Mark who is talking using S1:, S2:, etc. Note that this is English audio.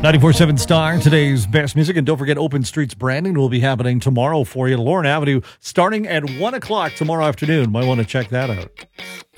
S1: 94.7 Star, today's best music. And don't forget, Open Streets branding will be happening tomorrow for you. Lorne Avenue, starting at 1 o'clock tomorrow afternoon. Might want to check that out.